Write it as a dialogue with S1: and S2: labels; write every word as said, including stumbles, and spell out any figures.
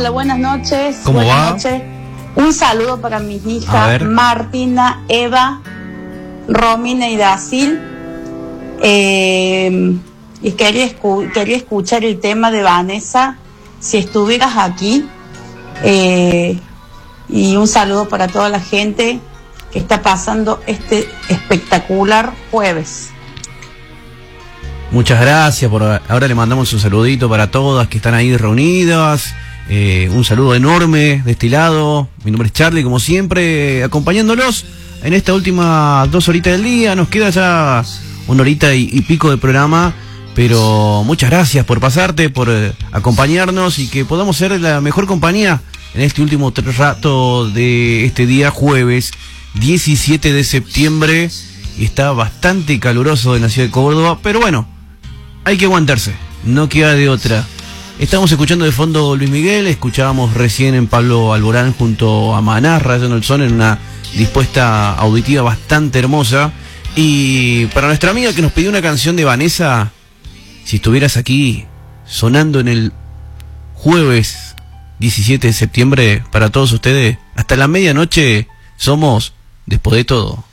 S1: Hola, buenas noches.
S2: ¿Cómo
S1: buenas
S2: va?
S1: Noches. Un saludo para mis hijas Martina, Eva, Romina y Dacil. Eh, y quería, escu quería escuchar el tema de Vanessa, si estuvieras aquí. Eh, y un saludo para toda la gente que está pasando este espectacular jueves.
S2: Muchas gracias. Por ahora le mandamos un saludito para todas que están ahí reunidas. Eh, un saludo enorme de este lado. Mi nombre es Charlie, como siempre, acompañándolos en esta última dos horitas del día. Nos queda ya una horita y, y pico de programa, pero muchas gracias por pasarte, por eh, acompañarnos y que podamos ser la mejor compañía en este último rato de este día jueves diecisiete de septiembre. Y está bastante caluroso en la ciudad de Córdoba, pero bueno, hay que aguantarse, no queda de otra. Estamos escuchando de fondo Luis Miguel, escuchábamos recién en Pablo Alborán junto a Maná, Rayando el Sol, en una dispuesta auditiva bastante hermosa. Y para nuestra amiga que nos pidió una canción de Vanessa, si estuvieras aquí sonando en el jueves diecisiete de septiembre, para todos ustedes, hasta la medianoche somos Después de Todo.